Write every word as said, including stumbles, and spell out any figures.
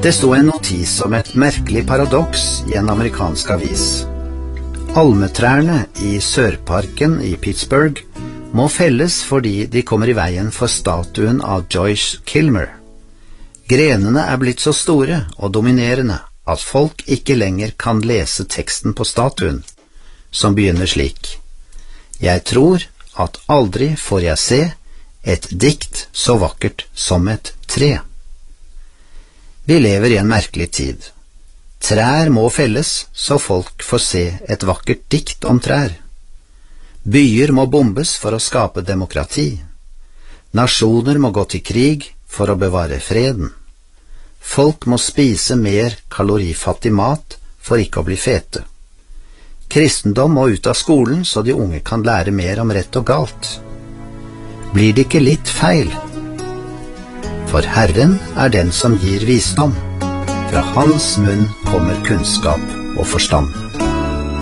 Det sto en notis om et merkelig paradoks i en amerikansk avis. Almetrærne i Sørparken i Pittsburgh må felles fordi de kommer i veien for statuen av Joyce Kilmer. Grenene er blitt så store og dominerende at folk ikke lenger kan lese teksten på statuen, som begynner slik: Jeg tror at aldri får jeg se et dikt så vakkert som et tre. Vi lever i en merkelig tid. Trær må felles så folk får se et vakkert dikt om trær. Byer må bombes for å skape demokrati. Nasjoner må gå til krig for å bevare freden. Folk må spise mer kalorifattig mat for ikke å bli fete. Kristendom må ut av skolen så de unge kan lære mer om rett og galt. Blir det ikke litt feil? For Herren er den som gir visdom. Fra hans munn kommer kunnskap og forstand.